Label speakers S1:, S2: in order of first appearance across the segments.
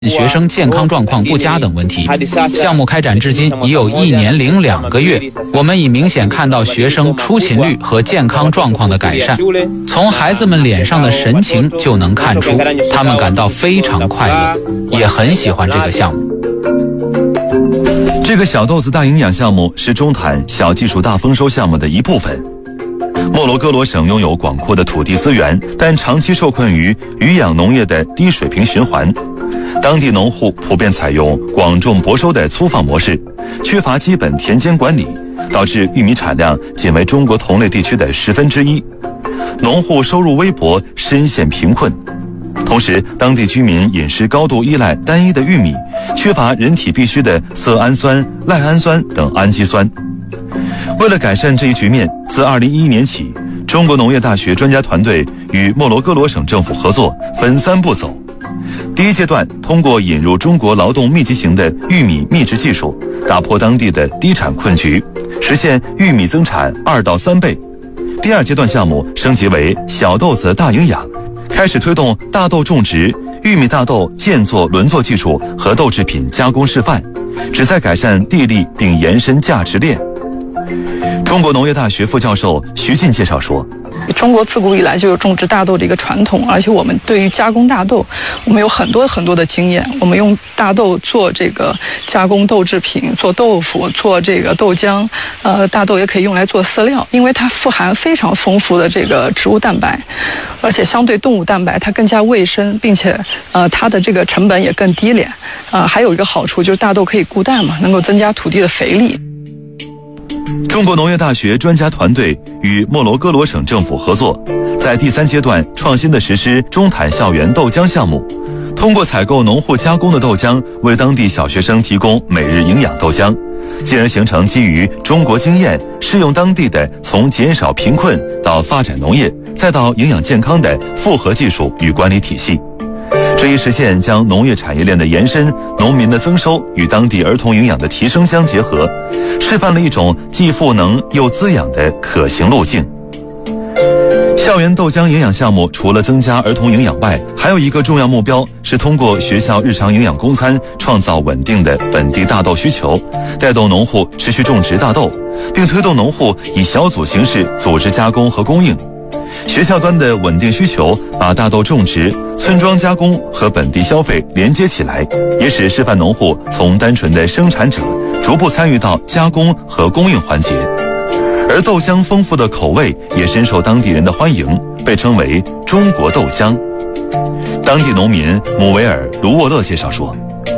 S1: 学生健康状况不佳等问题。项目开展至今已有1年零2个月，我们已明显看到学生出勤率和健康状况的改善。从孩子们脸上的神情就能看出，他们感到非常快乐，也很喜欢这个项目。
S2: 这个小豆子大营养项目是中坦小技术大丰收项目的一部分。摩洛哥罗省拥有广阔的土地资源，但长期受困于渔养农业的低水平循环。当地农户普遍采用广种薄收的粗放模式，缺乏基本田间管理，导致玉米产量仅为中国同类地区的1/10。农户收入微薄，深陷贫困。同时，当地居民饮食高度依赖单一的玉米，缺乏人体必需的色氨酸、赖氨酸等氨基酸。为了改善这一局面，自2011年起，中国农业大学专家团队与摩洛哥罗省政府合作，分3步走。第一阶段，通过引入中国劳动密集型的玉米密植技术，打破当地的低产困局，实现玉米增产2到3倍。第二阶段项目升级为小豆子大营养，开始推动大豆种植、玉米大豆间作轮作技术和豆制品加工示范，旨在改善地力并延伸价值链。中国农业大学副教授徐进介绍说，
S3: 中国自古以来就有种植大豆的一个传统，而且我们对于加工大豆，我们有很多的经验。我们用大豆做这个加工豆制品，做豆腐，做这个豆浆。大豆也可以用来做饲料，因为它富含非常丰富的这个植物蛋白，而且相对动物蛋白它更加卫生，并且它的这个成本也更低廉。还有一个好处就是大豆可以固氮嘛，能够增加土地的肥力。
S2: 中国农业大学专家团队与摩洛哥罗省政府合作，在第3阶段创新地实施中坦校园豆浆项目，通过采购农户加工的豆浆，为当地小学生提供每日营养豆浆，进而形成基于中国经验、适用当地的从减少贫困到发展农业，再到营养健康的复合技术与管理体系。这一实现将农业产业链的延伸、农民的增收与当地儿童营养的提升相结合，示范了一种既赋能又滋养的可行路径。校园豆浆营养项目除了增加儿童营养外，还有一个重要目标是通过学校日常营养供餐，创造稳定的本地大豆需求，带动农户持续种植大豆，并推动农户以小组形式组织加工和供应。学校端的稳定需求把大豆种植、村庄加工和本地消费连接起来，也使示范农户从单纯的生产者逐步参与到加工和供应环节。而豆浆丰富的口味也深受当地人的欢迎，被称为中国豆浆。当地农民姆维尔·卢沃勒介绍说，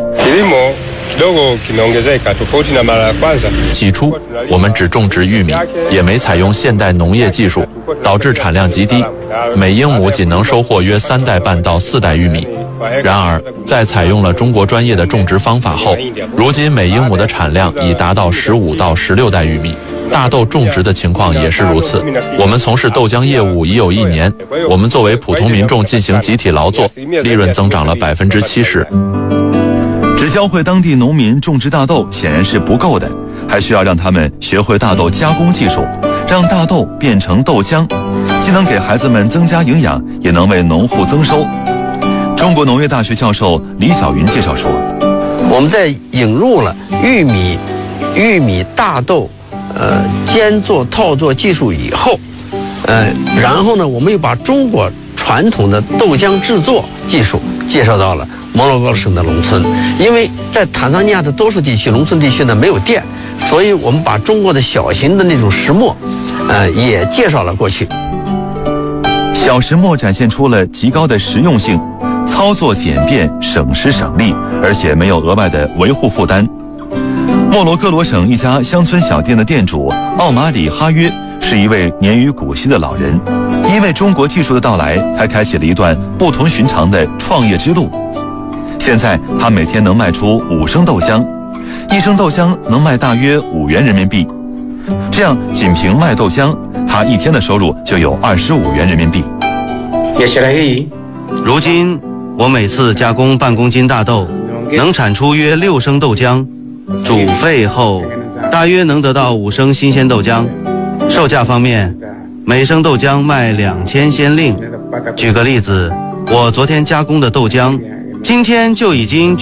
S4: 起初我们只种植玉米，也没采用现代农业技术，导致产量极低，每英亩仅能收获约3袋半到4袋玉米。然而在采用了中国专业的种植方法后，如今每英亩的产量已达到15到16袋玉米。大豆种植的情况也是如此。我们从事豆浆业务已有1年，我们作为普通民众进行集体劳作，利润增长了70%。
S2: 只教会当地农民种植大豆显然是不够的，还需要让他们学会大豆加工技术，让大豆变成豆浆，既能给孩子们增加营养，也能为农户增收。中国农业大学教授李晓云介绍说，
S5: 我们在引入了玉米大豆间作套作技术以后，然后呢，我们又把中国传统的豆浆制作技术介绍到了摩洛哥省的农村。因为在坦桑尼亚的多数地区，农村地区呢没有电，所以我们把中国的小型的那种石磨也介绍了过去。
S2: 小石磨展现出了极高的实用性，操作简便、省时省力，而且没有额外的维护负担。摩洛哥罗省一家乡村小店的店主奥马里哈约是一位年逾古稀的老人，因为中国技术的到来，他开启了一段不同寻常的创业之路。现在他每天能卖出5升豆浆，1升豆浆能卖大约5元人民币。这样仅凭卖豆浆，他一天的收入就有25元人民币。
S6: 如今我每次加工半公斤大豆，能产出约6升豆浆，煮沸后大约能得到5升新鲜豆浆。售价方面，每升豆浆卖2000先令。举个例子，我昨天加工的豆浆今天就已经